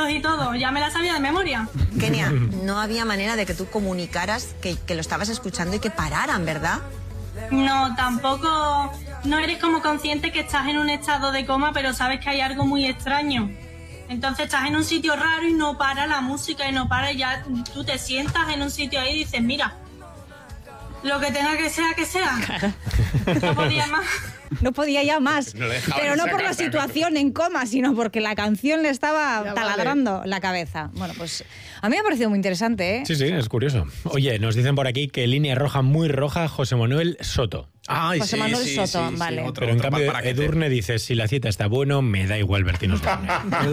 instrumentos y todo. Ya me la sabía de memoria. Kenia, no había manera de que tú comunicaras que lo estabas escuchando y que pararan, ¿verdad? No, tampoco... No eres como consciente que estás en un estado de coma, pero sabes que hay algo muy extraño. Entonces estás en un sitio raro y no para la música y no para, y ya tú te sientas en un sitio ahí y dices, mira, lo que tenga que sea. No podía más. No podía ya más. No le dejaban Pero no por sacar, la situación en coma, sino porque la canción le estaba Ya taladrando la cabeza. Bueno, pues a mí me ha parecido muy interesante, ¿eh? Sí, es curioso. Oye, nos dicen por aquí que línea roja muy roja, José Manuel Soto. Ay, José Manuel Soto, vale. Pero en cambio, Edurne dice, si la cita está bueno, me da igual Bertín Osborne.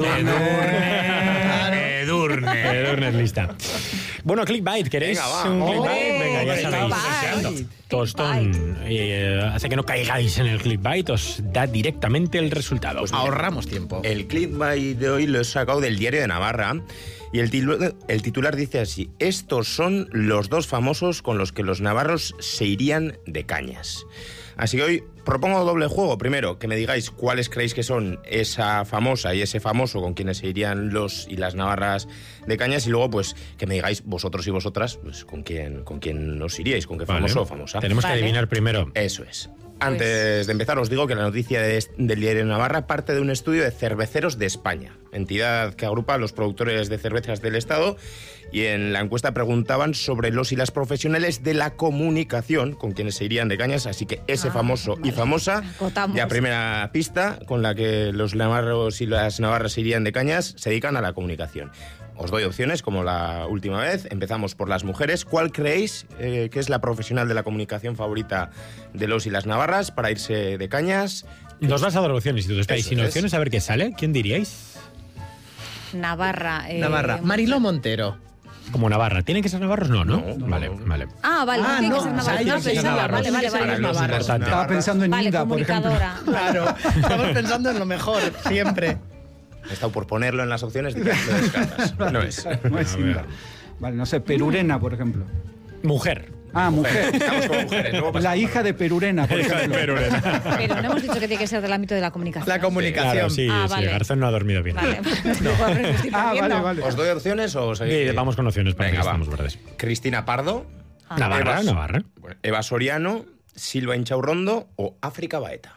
Edurne es lista. Bueno, clickbait, ¿queréis? Venga, va. Un clickbait. ¡Ole! Venga, ya sabéis. Clickbait. Tostón hace que no caigáis en el clickbait, os da directamente el resultado. Pues ahorramos tiempo. El clickbait de hoy lo he sacado del Diario de Navarra y el titular dice así: estos son los dos famosos con los que los navarros se irían de cañas. Así que hoy propongo doble juego. Primero, que me digáis cuáles creéis que son esa famosa y ese famoso con quienes se irían los y las navarras de cañas, y luego pues que me digáis vosotros y vosotras pues con quién os iríais, con qué famoso o famosa. Tenemos que adivinar primero. Eso es. Antes de empezar, os digo que la noticia del Diario de Navarra parte de un estudio de Cerveceros de España, entidad que agrupa a los productores de cervezas del Estado, y en la encuesta preguntaban sobre los y las profesionales de la comunicación con quienes se irían de cañas, así que ese famoso y famosa, Acotamos. ya primera pista con la que los navarros y las navarras se irían de cañas, se dedican a la comunicación. Os doy opciones, como la última vez. Empezamos por las mujeres. ¿Cuál creéis que es la profesional de la comunicación favorita de los y las navarras para irse de cañas? Nos vas a dar opciones, y tú esperáis sin Eso es. opciones a ver qué sale. ¿Quién diríais? Navarra. Navarra. Mariló Montero. Como Navarra. ¿Tienen que ser navarros? No. No. Vale. Ah, vale. Ah, tiene no, que ser o sea, Navarra. ellos No, sí son pensaba, navarros. vale. Para los y las Importante. Estaba pensando en Vale, Linda, por ejemplo. comunicadora. Claro, estamos pensando en lo mejor, siempre. He estado por ponerlo en las opciones y lo descartas. No es. No es Linda. Vale, no sé, Perurena, por ejemplo. Mujer. Ah, mujer. Estamos con mujeres. Luego La pasamos. hija de Perurena, por ejemplo. Pero no hemos dicho que tiene que ser del ámbito de la comunicación. La comunicación. Claro, sí, Ah, sí. vale. Garzón no ha dormido bien. Vale. Me estoy Ah, perdiendo. vale. ¿Os doy opciones o seguís? Sí, vamos con opciones para Venga, que va. estemos verdes. Cristina Pardo, Navarra. Eva Soriano, Silva Inchaurrondo o África Baeta.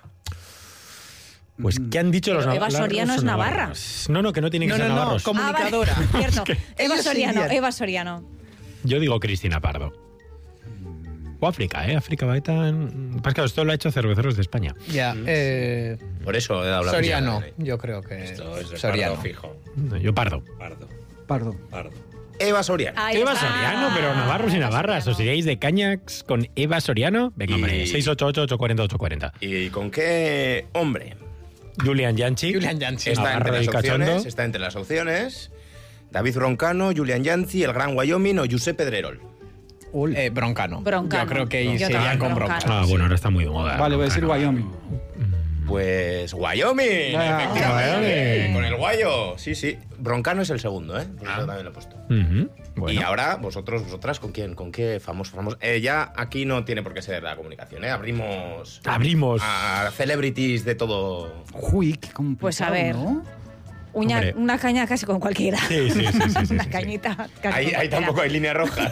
Pues, ¿qué han dicho los Pero Eva navarros? Soriano es navarra. No, que no tienen que ser navarros. comunicadora. Ah, vale. Cierto. Eva Ellos Soriano, serían. Eva Soriano. Yo digo Cristina Pardo. O África, África Baeta. Pues claro, esto lo ha hecho Cerveceros de España. Ya, Por eso he dado la Soriano, opción. yo creo que Esto es de Soriano. Pardo fijo. No, yo Pardo. Pardo. Eva Soriano. Ahí Eva está. Soriano, pero navarros y navarras. ¿Os iréis de cañas con Eva Soriano? Venga, hombre, 688-840-840. ¿Y con qué hombre? Julian Yanchi. Julian Yanchi. Está Navarro entre y las opciones. cachondo. Está entre las opciones. David Broncano, Julian Yanchi, el Gran Wyoming o Josep Pedrerol. Broncano. Broncano. Yo creo que Yo sería también, con Broncano. Broncano. Ah, bueno, ahora está muy de moda. Vale, voy a decir Wyoming. Pues Wyoming, Ah, efectivamente. Wyoming. Con el guayo. Sí. Broncano es el segundo, ¿eh? Por eso también lo he puesto. Bueno. Y ahora, vosotras, ¿con quién? ¿Con qué famoso? Ya aquí no tiene por qué ser la comunicación, ¿eh? Abrimos a celebrities de todo. Uy, qué complicado, Pues a ver. ¿no? Hombre. Una caña casi con cualquiera. Sí. Una cañita casi Ahí con cualquiera. tampoco hay líneas rojas.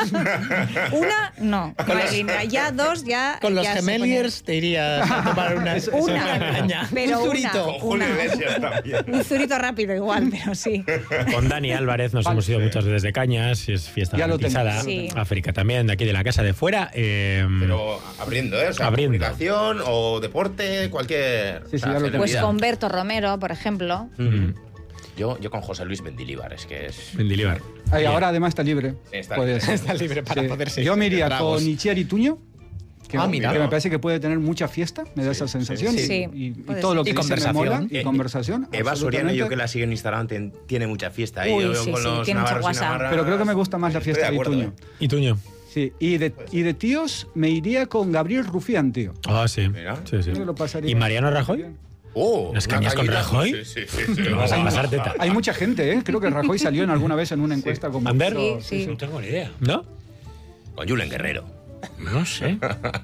Una, no. No hay línea. Ya dos, ya. Con los ya se gemeliers te irías a tomar una Una, caña. pero un zurito. Con Julio Iglesias también. Un zurito rápido igual, pero sí. Con Dani Álvarez nos hemos ido muchas veces de cañas, y es fiesta Ya lo garantizada. tenemos. Sí. África también, de aquí de la casa de fuera. Pero abriendo, ¿eh? O sea, Abriendo. comunicación o deporte, cualquier... Sí, ya lo tengo. Pues celebridad. con Berto Romero, por ejemplo. Yo con José Luis Mendilibar, es que es... Mendilibar. Ahí, ahora además está libre. Está Puede libre. ser. Está libre para Sí. poderse Yo me iría tragos. con Itziar Tuño, que, mira. que me parece que puede tener mucha fiesta, me da esa sensación. sí. Y Puede todo ser. lo que Y dice me conversación. mola. Y conversación. Eva Soriano, yo absolutamente. que la sigo en Instagram, tiene mucha fiesta ahí. Uy, Yo sí, con sí, los tiene mucho navarros y WhatsApp. navarras- Pero creo que me gusta más la Estoy fiesta de acuerdo, Ituño. ¿Y Tuño? Sí, y de tíos me iría con Gabriel Rufián, tío. Ah, sí. Mira. Sí. Yo lo pasaría. ¿Y Mariano Rajoy? ¿Unas ¿Unas cañas con Rajoy? Sí. Te lo vas a pasar teta. Hay mucha gente, ¿eh? Creo que Rajoy salió en alguna vez en una encuesta como... ¿Ander? Sí. No tengo ni idea. ¿No? Con Julen Guerrero. No sé.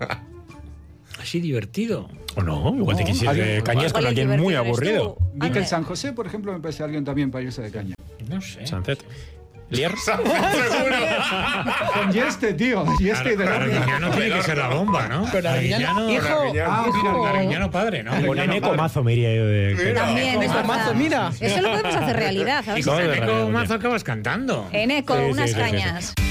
Así divertido. ¿O no? Igual te No, quisieras alguien- cañas con Igual el alguien muy divertido eres aburrido. tú. Miquel Ander. San José, por ejemplo, me parece alguien también para irse de caña. No sé. Sunset. Lier. Con Yeste, tío. Yeste de Arguiñano tiene que ser la bomba, ¿no? Con Arguiñano, hijo. Arguiñano padre, ¿no? Con Eneco Mazo me iría yo de... También, es Con verdad. Mazo, mira. Eso lo podemos hacer realidad, ¿sabes? Y con Eneco Mazo acabas cantando. Eneco, Sí, unas sí, sí, sí. cañas.